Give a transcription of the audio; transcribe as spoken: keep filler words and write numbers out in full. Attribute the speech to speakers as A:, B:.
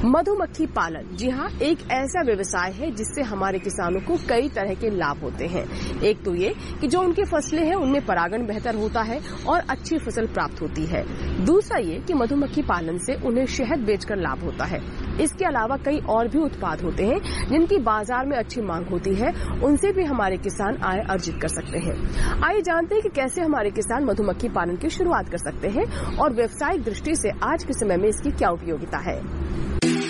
A: मधुमक्खी पालन, जी हाँ, एक ऐसा व्यवसाय है जिससे हमारे किसानों को कई तरह के लाभ होते हैं। एक तो ये कि जो उनकी फसलें हैं उनमें परागण बेहतर होता है और अच्छी फसल प्राप्त होती है। दूसरा ये कि मधुमक्खी पालन से उन्हें शहद बेचकर लाभ होता है। इसके अलावा कई और भी उत्पाद होते हैं जिनकी बाजार में अच्छी मांग होती है, उनसे भी हमारे किसान आय अर्जित कर सकते हैं। आइए जानते हैं कि कैसे हमारे किसान मधुमक्खी पालन की शुरुआत कर सकते हैं और व्यावसायिक दृष्टि से आज के समय में इसकी क्या उपयोगिता है।